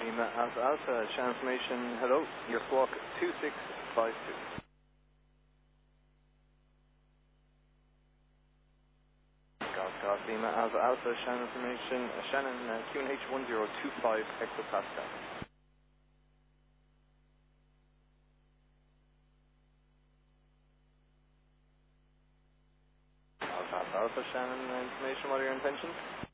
Lima Alpha Alpha, channel information, hello, your squawk 2652. Golf Lima Alpha Alpha, channel information, Shannon, QNH 1025 hectopascal. Alpha Alpha, Shannon, information, what are your intentions?